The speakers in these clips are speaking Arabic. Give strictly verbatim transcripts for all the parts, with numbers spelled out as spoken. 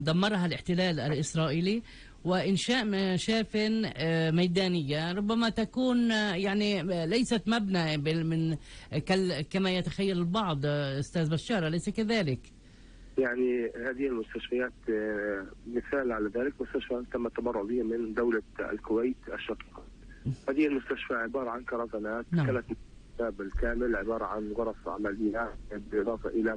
دمرها الاحتلال الإسرائيلي، وإنشاء مشاف ميدانية ربما تكون يعني ليست مبنى من كما يتخيل البعض أستاذ بشار، أليس كذلك؟ يعني هذه المستشفيات مثال على ذلك، مستشفى تم التبرع بها من دولة الكويت الشقيقة. هذه المستشفى عبارة عن كرفانات كانت بالكامل، عبارة عن غرف عمليات بالإضافة إلى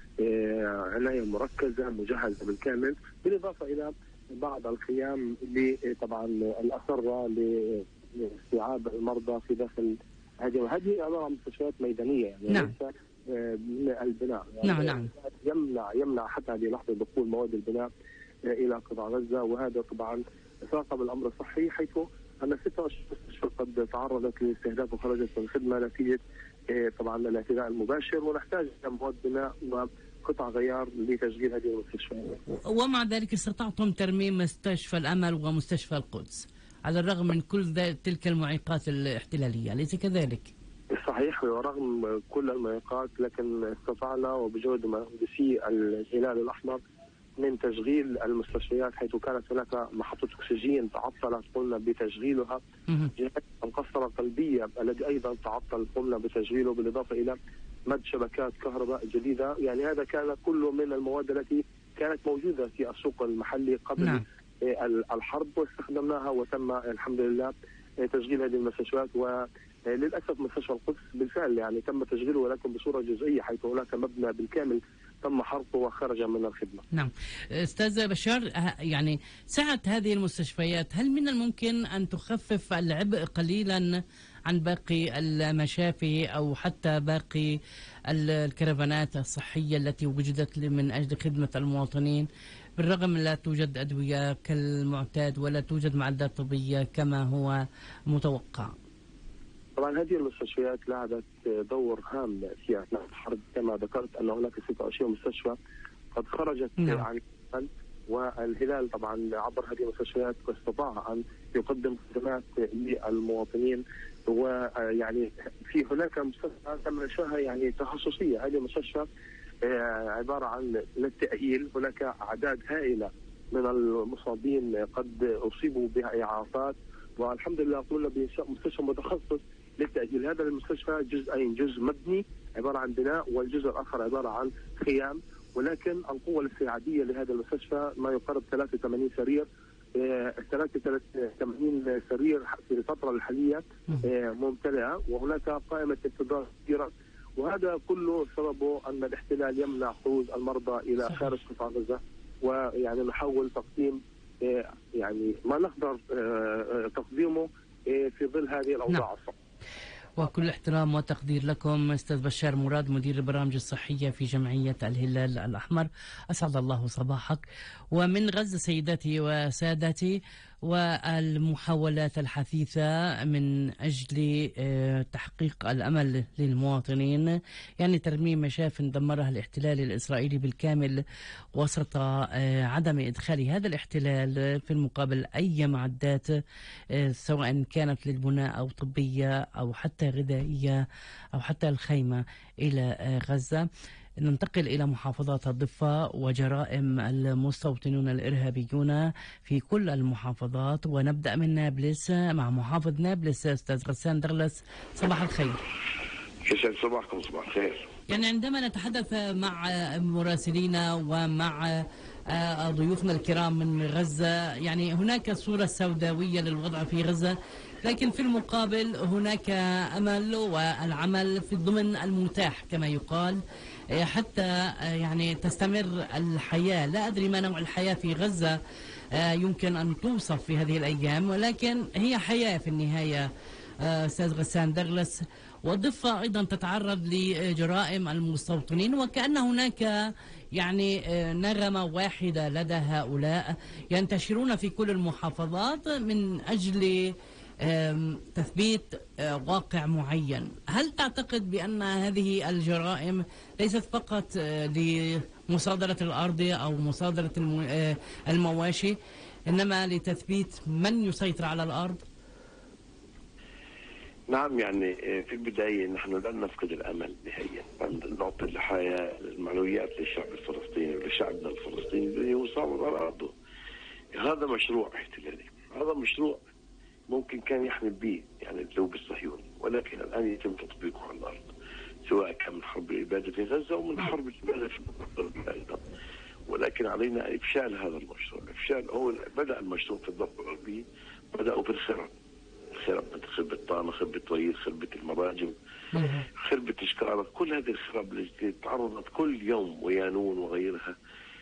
عناية مركزة مجهزة بالكامل، بالإضافة إلى بعض الخيام اللي طبعا الأسرة لاستيعاب المرضى في داخل هذه. هذه عبارة عن مستشفيات ميدانية يعني نعم. ليس من البناء يعني نعم نعم يمنع يمنع حتى هذه اللحظة دخول مواد البناء إلى قطاع غزة، وهذا طبعا ثاقب الأمر الصحي، حيث أن ستة أشهر قد تعرضت لاستهداف وخرجت من الخدمة نتيجة طبعا الاعتداء المباشر، ونحتاج إلى مواد بناء وقطع غيار لتشغيل هذه المستشفيات. ومع ذلك استطعتم ترميم مستشفى الأمل ومستشفى القدس على الرغم من كل تلك المعيقات الاحتلالية، أليس كذلك؟ صحيح، ورغم كل المعيقات لكن استطعنا وبجهد مهندسي الهلال الأحمر من تشغيل المستشفيات، حيث كانت هناك محطة أكسجين تعطلت قمنا بتشغيلها، جهاز القسطرة القلبية الذي أيضا تعطل قمنا بتشغيله، بالإضافة إلى مد شبكات كهرباء جديدة. يعني هذا كان كله من المواد التي كانت موجودة في السوق المحلي قبل نعم. الحرب، واستخدمناها وتم الحمد لله تشغيل هذه المستشفيات. وللأسف مستشفى القدس بالفعل يعني تم تشغيله ولكن بصورة جزئية، حيث هناك مبنى بالكامل تم حرقه وخرج من الخدمة. نعم. أستاذ بشار، يعني سعة هذه المستشفيات هل من الممكن أن تخفف العبء قليلا عن باقي المشافي أو حتى باقي الكرفانات الصحية التي وجدت من أجل خدمة المواطنين، بالرغم لا توجد أدوية كالمعتاد ولا توجد معدات طبية كما هو متوقع؟ طبعا هذه المستشفيات لعبت دور هام في اثناء الحرب، كما ذكرت ان هناك ستة وعشرين مستشفى قد خرجت نعم. عن الهلال، والهلال طبعا عبر هذه المستشفيات استطاع ان يقدم خدمات للمواطنين. ويعني في هناك مستشفى تم انشائها يعني تخصصيه، هذه المستشفى عباره عن للتاهيل، هناك اعداد هائله من المصابين قد اصيبوا باعاقات، والحمد لله قمنا بانشاء مستشفى متخصص للتأهيل. هذا المستشفى جزئين، جزء مبني عبارة عن بناء، والجزء الآخر عبارة عن خيام، ولكن القوة الاستيعابية لهذا المستشفى ما يقارب ثلاثة وثمانين سرير. ثلاثة وثمانين سرير في الفترة الحالية ممتلئة، وهناك قائمة انتظار كثيرة، وهذا كله سببه أن الاحتلال يمنع خروج المرضى إلى خارج قطاع غزة، ويعني نحاول تقديم يعني ما نقدر تقديمه في ظل هذه الأوضاع الصعبة. وكل احترام وتقدير لكم أستاذ بشار مراد، مدير البرامج الصحية في جمعية الهلال الأحمر، أسعد الله صباحك. ومن غزة سيداتي وسادتي، والمحاولات الحثيثة من أجل تحقيق الأمل للمواطنين، يعني ترميم مشاف دمرها الاحتلال الإسرائيلي بالكامل وسط عدم إدخال هذا الاحتلال في المقابل أي معدات سواء كانت للبناء أو طبية أو حتى غذائية أو حتى الخيمة إلى غزة. ننتقل إلى محافظات الضفة وجرائم المستوطنون الإرهابيون في كل المحافظات، ونبدأ من نابلس مع محافظ نابلس أستاذ غسان درلس. صباح الخير. يسعد صباحكم. صباح الخير. يعني عندما نتحدث مع مراسلينا ومع ضيوفنا الكرام من غزة، يعني هناك صورة سوداوية للوضع في غزة، لكن في المقابل هناك أمل والعمل في ضمن المتاح كما يقال حتى يعني تستمر الحياة. لا أدري ما نوع الحياة في غزة يمكن أن توصف في هذه الأيام، ولكن هي حياة في النهاية أستاذ غسان درلس. والضفة أيضا تتعرض لجرائم المستوطنين، وكأن هناك يعني نغمة واحدة لدى هؤلاء ينتشرون في كل المحافظات من أجل تثبيت واقع معين. هل تعتقد بأن هذه الجرائم ليست فقط لمصادرة الأرض أو مصادرة المواشي، إنما لتثبيت من يسيطر على الأرض؟ نعم، يعني في البداية نحن لن نفقد الأمل نهائيا، بل نعطي الحياة المعنويات للشعب الفلسطيني. الفلسطيني ولشعبنا الفلسطيني الذي يصاب على أرضه. هذا مشروع احتلالي، هذا مشروع ممكن كان يحمل به يعني الذوب الصهيوني، ولكن الآن يتم تطبيقه على الأرض، سواء كان من حرب الإبادة في غزة أو من حرب الإبادة في الضفة أيضا. ولكن علينا إفشال هذا المشروع. إفشال هو بدأ المشروع في الضفة الغربية، بدأوا بالخرب، الخرب مثل خربة طامة، خربة ويل، خربة المراجم، خربة إشكارة، كل هذه الخرب التي تعرضت كل يوم ويانون وغيرها.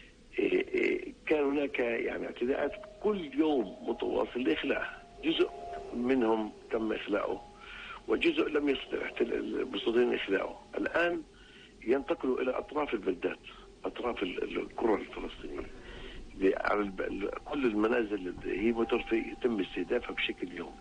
كان هناك يعني اعتداءات كل يوم متواصل لإخلاءها. جزء منهم تم إخلاؤه وجزء لم يستطع المستطيعين إخلاؤه. الآن ينتقلوا إلى أطراف البلدات، أطراف القرى الفلسطينية، على كل المنازل اللي هي مترفية يتم استهدافها بشكل يومي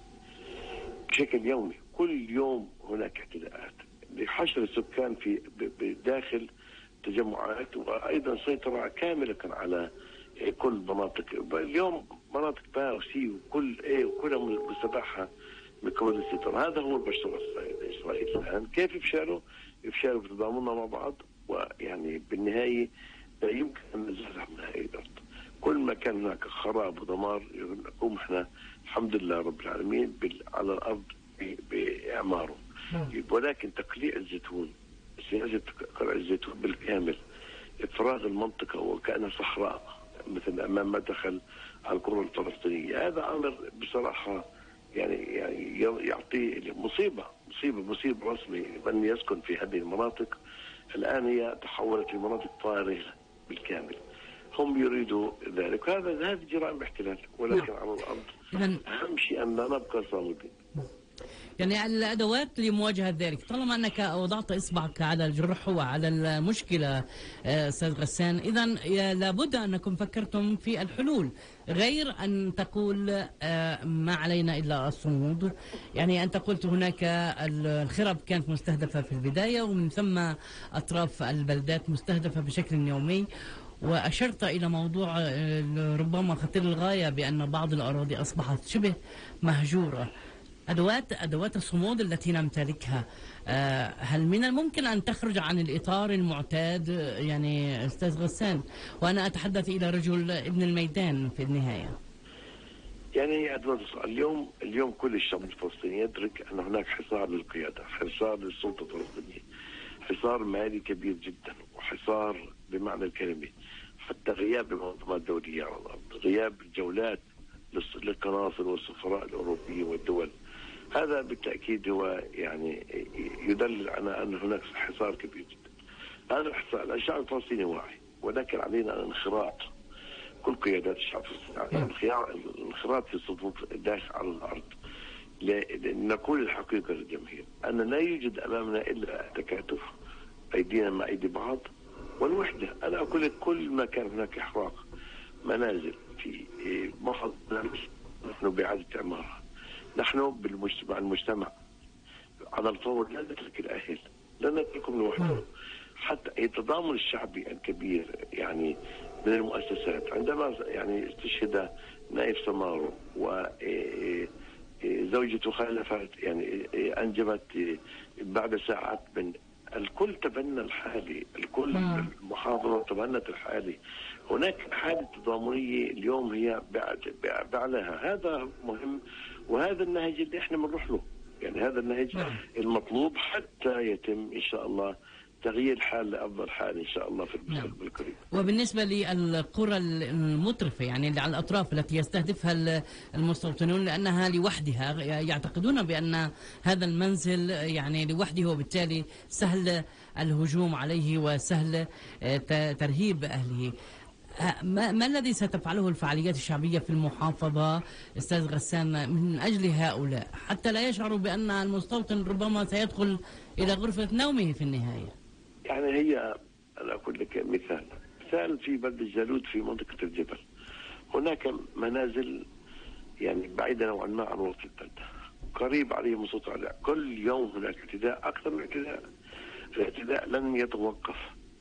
بشكل يومي كل يوم هناك اعتداءات لحشر السكان في بداخل تجمعات، وأيضا سيطرة كاملة على كل مناطق. اليوم مناطق با وسي وكل ايه وكلها مستباحة من قبل السيطرة. هذا هو المشروع الإسرائيلي الآن. كيف يفشلوا؟ يفشلوا بتضامننا مع بعض، ويعني بالنهاية لا يمكن أن نزحزح من هذه الأرض. كل ما كان هناك خراب ودمار نقوم احنا الحمد لله رب العالمين على الأرض بإعماره. ولكن تقليع الزيتون، سياسة قلع الزيتون بالكامل، إفراغ المنطقة وكأنها صحراء مثل أمام مدخل على القرى الفلسطينية، هذا أمر بصراحة يعني يعني يعطي مصيبة مصيبة مصيبة رسمي من يسكن في هذه المناطق. الآن هي تحولت لمناطق فارغة بالكامل. هم يريدوا ذلك، هذا هذه جرائم احتلال، ولكن على الأرض أهم شيء أن لا نبقى صامدين. يعني الأدوات لمواجهة ذلك، طالما أنك وضعت إصبعك على الجرح وعلى المشكلة أستاذ غسان، إذا لابد أنكم فكرتم في الحلول غير أن تقول ما علينا إلا الصمود. يعني أنت قلت هناك الخرب كانت مستهدفة في البداية، ومن ثم أطراف البلدات مستهدفة بشكل يومي، وأشرت إلى موضوع ربما خطير للغاية بأن بعض الأراضي أصبحت شبه مهجورة. أدوات أدوات الصمود التي نمتلكها، هل من الممكن أن تخرج عن الإطار المعتاد يعني أستاذ غسان؟ وأنا أتحدث إلى رجل ابن الميدان في النهاية. يعني اليوم اليوم كل الشعب الفلسطيني يدرك أن هناك حصار للقيادة، حصار للسلطة الفلسطينية، حصار مالي كبير جدا، وحصار بمعنى الكلمة، حتى غياب المنظمات الدولية على الأرض، غياب الجولات للقناصل والسفراء الأوروبية والدول. هذا بالتأكيد هو يعني يدل على أن هناك حصار كبير جدا. هذا الحصار الشعب الفلسطيني واعي، ولكن علينا الانخراط كل قيادات الشعب الفلسطيني، الانخراط في صفوف الداخل على الأرض، لنقول الحقيقة للجماهير أن لا يوجد أمامنا إلا تكاتف، أيدينا مع أيدي بعض والوحدة. أنا أقول لك كل ما كان هناك إحراق منازل في محض نحن بإعادة إعمارها، نحن بالمجتمع المجتمع على الفور لا نترك الأهل، لا نتركهم لوحدهم. حتى التضامن الشعبي الكبير يعني من المؤسسات، عندما يعني استشهد نائب سمارو وزوجته خالفت يعني أنجبت بعد ساعات من الكل تبنى الحالي، الكل المحافظة تبنت الحالي. هناك حالة تضامنية اليوم هي بعلها، هذا مهم، وهذا النهج اللي احنا بنروح له، يعني هذا النهج المطلوب حتى يتم إن شاء الله تغيير الحال لأفضل حال إن شاء الله في المستقبل القريب. وبالنسبة للقرى المترفة يعني اللي على الأطراف التي يستهدفها المستوطنون لأنها لوحدها، يعتقدون بأن هذا المنزل يعني لوحده وبالتالي سهل الهجوم عليه وسهل ترهيب أهله. ما, ما الذي ستفعله الفعاليات الشعبية في المحافظة أستاذ غسان من أجل هؤلاء حتى لا يشعروا بأن المستوطن ربما سيدخل إلى غرفة نومه في النهاية؟ يعني هي أنا أقول لك مثال مثال في بلد الجالوت في منطقة الجبل، هناك منازل يعني بعيدة نوعا ما عن وسط البلدة، قريب عليه مسيطر عليه، كل يوم هناك اعتداء، أكثر من اعتداء، الاعتداء لن يتوقف.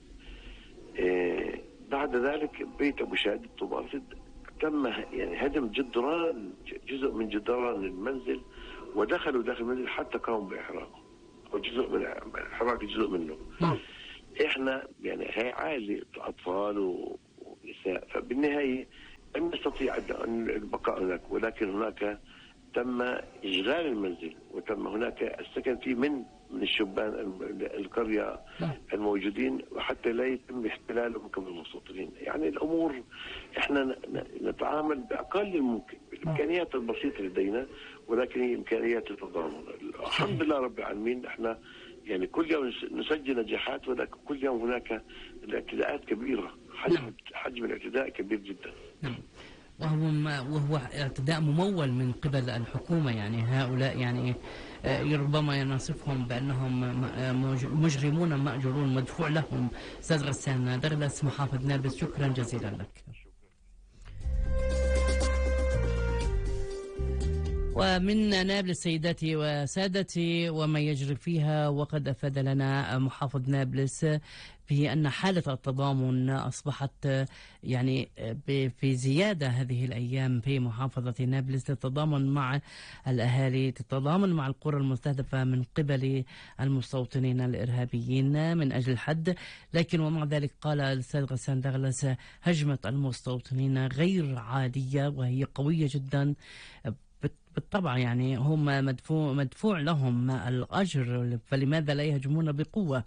إيه بعد ذلك بيت أبو شهاد الطباسد تم يعني هدم جدران جزء من جدران المنزل، ودخلوا داخل المنزل حتى قاموا بإحراقه، وجزء من إحراق جزء منه. احنا يعني هي عائله اطفال ونساء، فبالنهايه لم نستطيع البقاء هناك، ولكن هناك تم اشغال المنزل وتم هناك السكن فيه من من الشبان القريه الموجودين، وحتى لا يتم احتلالهم كما المستوطنين. يعني الامور احنا نتعامل باقل الممكن بالامكانيات البسيطه لدينا، ولكن هي امكانيات التضامن. الحمد لله رب العالمين احنا يعني كل يوم نسجل نجاحات، ولكن كل يوم هناك الاعتداءات كبيرة، حجم حجم الاعتداء كبير جدا. وهو وهو اعتداء ممول من قبل الحكومة. يعني هؤلاء يعني ربما نصفهم بأنهم مجرمون مأجورون مدفوع لهم. أستاذ غسان درلس محافظ نابلس، شكرا جزيلا لك. ومن نابلس سيداتي وسادتي وما يجري فيها، وقد أفاد لنا محافظ نابلس بأن حالة التضامن أصبحت يعني في زيادة هذه الأيام في محافظة نابلس، تتضامن مع الأهالي، تتضامن مع القرى المستهدفة من قبل المستوطنين الإرهابيين من أجل الحد. لكن ومع ذلك قال الأستاذ غسان درلس هجمة المستوطنين غير عادية وهي قوية جدا. بالطبع يعني هم مدفوع مدفوع لهم الأجر، فلماذا لا يهجمون بقوة؟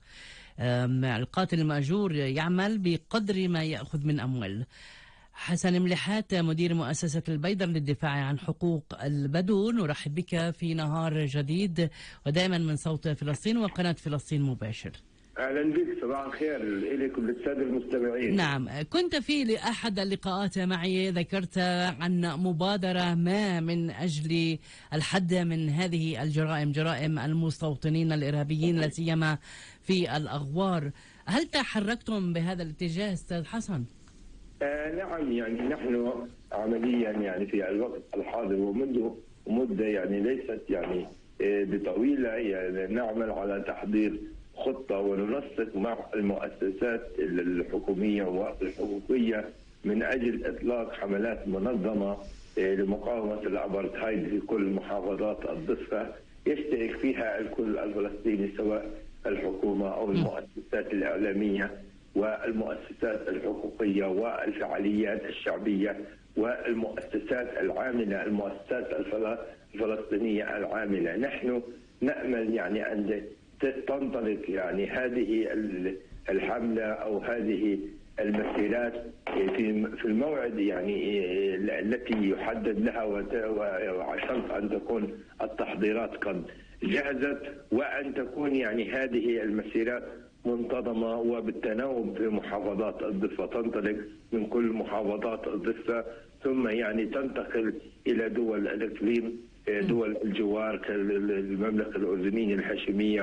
القاتل المأجور يعمل بقدر ما يأخذ من أموال. حسن ملحات مدير مؤسسة البيدر للدفاع عن حقوق البدو، نرحب بك في نهار جديد ودائما من صوت فلسطين وقناة فلسطين مباشر. اهلا بك، صباح الخير اليكم للساده المستمعين. نعم، كنت في لأحد اللقاءات معي ذكرت عن مبادرة ما من أجل الحد من هذه الجرائم، جرائم المستوطنين الإرهابيين لا سيما في الأغوار. هل تحركتم بهذا الاتجاه أستاذ حسن؟ آه نعم، يعني نحن عمليا يعني في الوقت الحاضر ومنذ مدة يعني ليست يعني بطويلة يعني نعمل على تحضير خطة وننسق مع المؤسسات الحكومية والحقوقية من أجل إطلاق حملات منظمة لمقاومة الأبرتهايد في كل محافظات الضفة يشترك فيها الكل الفلسطيني، سواء الحكومة أو المؤسسات الإعلامية والمؤسسات الحقوقية والفعاليات الشعبية والمؤسسات العاملة، المؤسسات الفلسطينية العاملة. نحن نأمل يعني أن تنطلق يعني هذه الحملة أو هذه المسيرات في الموعد يعني التي يحدد لها، وعشان أن تكون التحضيرات قد جهزت، وأن تكون يعني هذه المسيرات منتظمة وبالتناوب في محافظات الضفة، تنطلق من كل محافظات الضفة ثم يعني تنتقل إلى دول الإقليم، دول الجوار كالمملكة الأردنية الهاشمية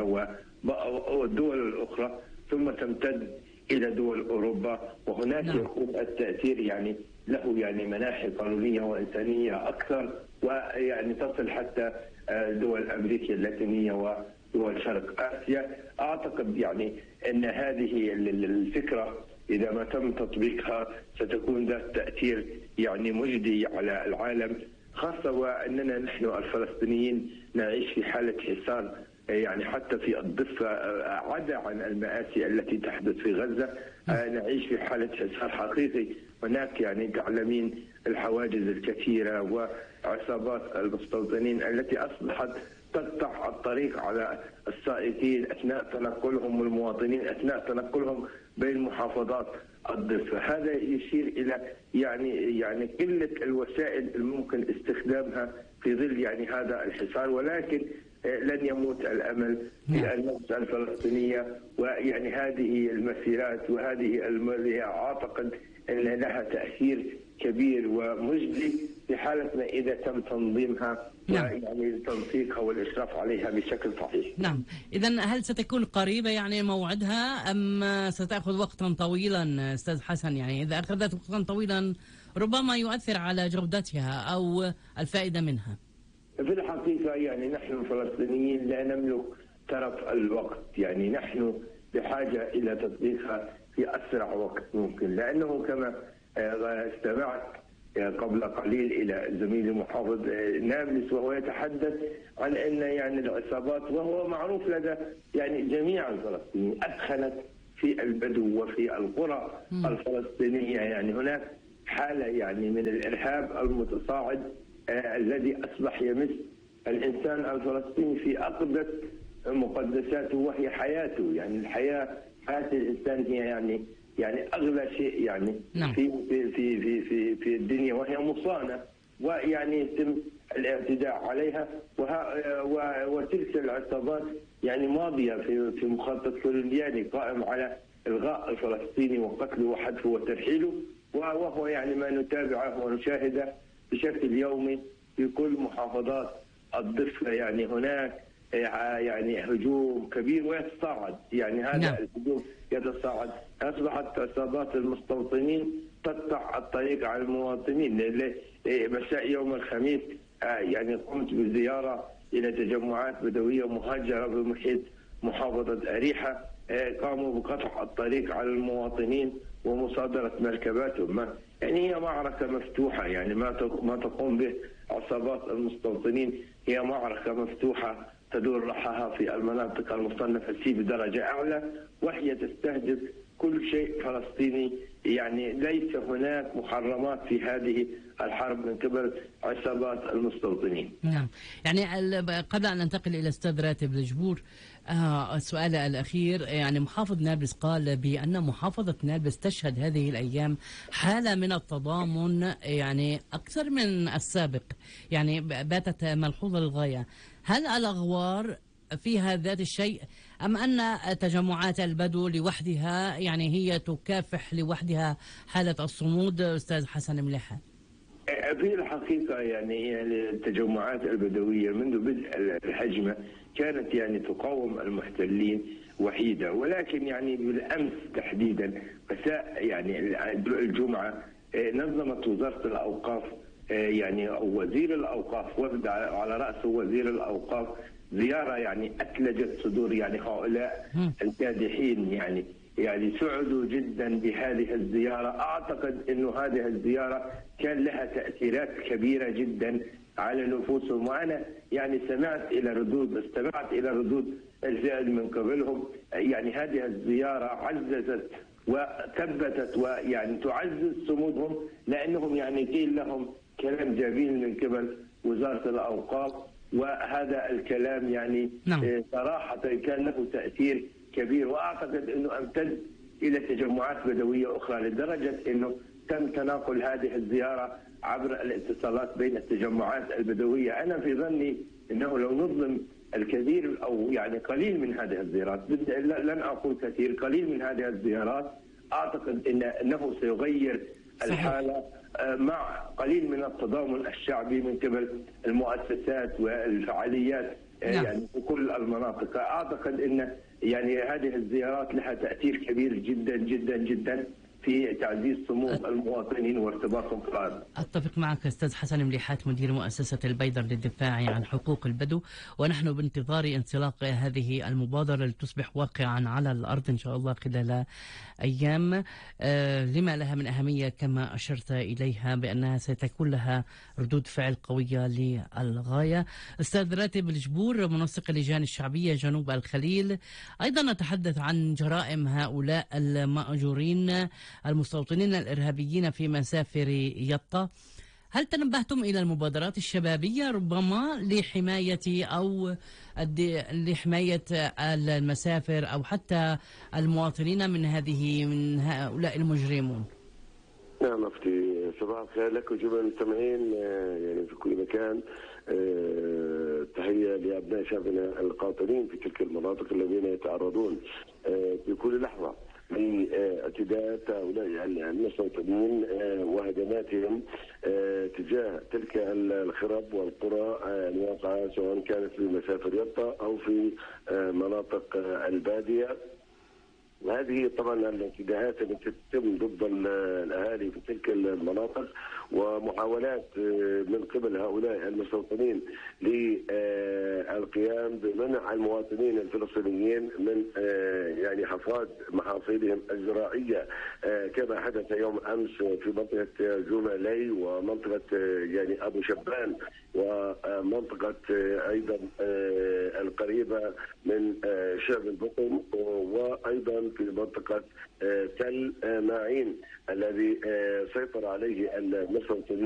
والدول الأخرى، ثم تمتد إلى دول أوروبا. وهناك يكون التأثير يعني له يعني مناحي قانونية وإنسانية أكثر، ويعني تصل حتى دول أمريكا اللاتينية ودول شرق آسيا. أعتقد يعني أن هذه الفكرة إذا ما تم تطبيقها ستكون ذات تأثير يعني مجدي على العالم، خاصة وأننا نحن الفلسطينيين نعيش في حالة حصار يعني حتى في الضفة، عدا عن المآسي التي تحدث في غزة نعيش في حالة حصار حقيقي. هناك يعني تعلمين الحواجز الكثيرة وعصابات المستوطنين التي أصبحت تقطع الطريق على السائقين أثناء تنقلهم والمواطنين أثناء تنقلهم بين محافظات الضفة. هذا يشير إلى يعني يعني قلة الوسائل الممكن استخدامها في ظل يعني هذا الحصار، ولكن لن يموت الأمل في النفس الفلسطينية. ويعني هذه المسيرات وهذه المرية أعتقد أن لها تأثير كبير ومجدي في حالتنا إذا تم تنظيمها ويعني تنسيقها والإشراف عليها بشكل صحيح. نعم، إذا هل ستكون قريبة يعني موعدها أم ستأخذ وقتا طويلا أستاذ حسن؟ يعني إذا أخذت وقتا طويلا ربما يؤثر على جودتها أو الفائدة منها. في الحقيقة يعني نحن الفلسطينيين لا نملك ترف الوقت، يعني نحن بحاجة إلى تطبيقها في أسرع وقت ممكن، لأنه كما استمعت قبل قليل إلى زميلي محافظ نابلس وهو يتحدث عن أن يعني العصابات، وهو معروف لدى يعني جميع الفلسطينيين، أدخلت في البدو وفي القرى الفلسطينية. يعني هناك حالة يعني من الإرهاب المتصاعد آه الذي أصبح يمس الإنسان الفلسطيني في أقدس مقدساته وهي حياته. يعني الحياة، حياة الإنسان هي يعني يعني أغلى شيء يعني نعم. في في في في في, في الدنيا، وهي مصانة، ويعني يتم الاعتداء عليها. وتلك العصابات يعني ماضية في في مخطط كولومبياني قائم على إلغاء الفلسطيني وقتله وحذفه وترحيله، وهو يعني ما نتابعه ونشاهده بشكل يومي في كل محافظات الضفة. يعني هناك يعني هجوم كبير ويتصاعد، يعني هذا نعم. الهجوم يتصاعد. أصبحت عصابات المستوطنين تقطع الطريق على المواطنين. مساء يوم الخميس يعني قمت بزيارة إلى تجمعات بدوية مهجرة بمحيط محافظة أريحة، قاموا بقطع الطريق على المواطنين ومصادرة مركباتهم. يعني هي معركة مفتوحة، يعني ما ما تقوم به عصابات المستوطنين هي معركة مفتوحة تدور رحاها في المناطق المصنفة سي بدرجة أعلى، وهي تستهدف كل شيء فلسطيني. يعني ليس هناك محرمات في هذه الحرب من قبل عصابات المستوطنين. نعم، يعني قبل أن ننتقل إلى أستاذ راتب الجبور، آه السؤال الأخير، يعني محافظ نابلس قال بأن محافظة نابلس تشهد هذه الأيام حالة من التضامن يعني أكثر من السابق، يعني باتت ملحوظة للغاية. هل الأغوار فيها ذات الشيء أم أن تجمعات البدو لوحدها يعني هي تكافح لوحدها حالة الصمود؟ أستاذ حسن مليحة. في الحقيقة يعني التجمعات البدوية منذ بدء الهجمة كانت يعني تقاوم المحتلين وحيدة، ولكن يعني بالأمس تحديدا مساء يعني الجمعة نظمت وزارة الأوقاف يعني أو وزير الأوقاف، وفد على رأسه وزير الأوقاف، زيارة يعني أثلجت صدور يعني هؤلاء الكادحين. يعني يعني سعدوا جدا بهذه الزيارة. أعتقد أنه هذه الزيارة كان لها تأثيرات كبيرة جدا على نفوسهم، وأنا يعني سمعت إلى ردود استمعت إلى ردود الفئة من قبلهم. يعني هذه الزيارة عززت وثبتت ويعني تعزز صمودهم، لأنهم يعني قيل لهم كلام جميل من قبل وزارة الأوقاف، وهذا الكلام يعني نعم. صراحة كان له تأثير كبير، وأعتقد أنه امتد إلى تجمعات بدوية أخرى، لدرجة أنه تم تناقل هذه الزيارة عبر الاتصالات بين التجمعات البدوية. أنا في ظني أنه لو نظم الكثير أو يعني قليل من هذه الزيارات، لن أقول كثير، قليل من هذه الزيارات، أعتقد إن أنه سيغير الحالة مع قليل من التضامن الشعبي من قبل المؤسسات والفعاليات يعني في كل المناطق. أعتقد أن يعني هذه الزيارات لها تأثير كبير جدا جدا جدا في تعزيز صمود المواطنين وارتباطهم في الأرض. أتفق معك أستاذ حسن مليحات، مدير مؤسسة البيدر للدفاع عن حقوق البدو، ونحن بانتظار انطلاق هذه المبادرة لتصبح واقعا على الأرض إن شاء الله خلال أيام، آه لما لها من أهمية كما أشرت إليها بأنها ستكون لها ردود فعل قوية للغاية. أستاذ راتب الجبور، منسق اللجان الشعبية جنوب الخليل، أيضا نتحدث عن جرائم هؤلاء المأجورين المستوطنين الإرهابيين في مسافر يطا. هل تنبهتم إلى المبادرات الشبابية ربما لحماية أو لحماية المسافر أو حتى المواطنين من هذه من هؤلاء المجرمون؟ نعم أختي، صباح الخير لك وجميع المستمعين يعني في كل مكان. تحية لأبناء شعبنا القاطنين في تلك المناطق الذين يتعرضون في كل لحظة لاعتداءات هؤلاء المستوطنين وهجماتهم تجاه تلك الخرب والقرى الواقعة، سواء كانت في مسافر يطا أو في مناطق البادية. وهذه طبعا الاعتداءات التي تتم ضد الاهالي في تلك المناطق، ومحاولات من قبل هؤلاء المستوطنين للقيام بمنع المواطنين الفلسطينيين من يعني حصاد محاصيلهم الزراعية كما حدث يوم أمس في منطقة جمالي ومنطقة يعني أبو شبان ومنطقة أيضا القريبة من شعب البقم وأيضا في منطقة تل معين الذي سيطر عليه المستوطنين